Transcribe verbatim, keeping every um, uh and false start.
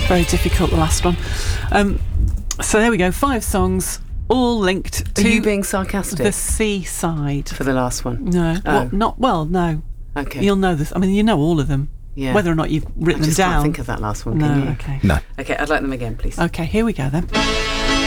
Very difficult, the last one. Um, so there we go, five songs, all linked to... Are you being sarcastic? The seaside. For the last one? No. Oh. Well, not, well, no. Okay. You'll know this. I mean, you know all of them. Yeah. Whether or not you've written I just them down. can't think of that last one, No, can you? okay. No. Okay, I'd like them again, please. Okay, here we go then.